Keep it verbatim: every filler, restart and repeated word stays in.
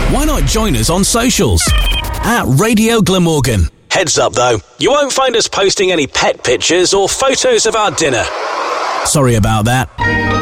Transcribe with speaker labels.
Speaker 1: Why not join us on socials? At Radio Glamorgan. Heads up though, you won't find us posting any pet pictures or photos of our dinner. Sorry about that.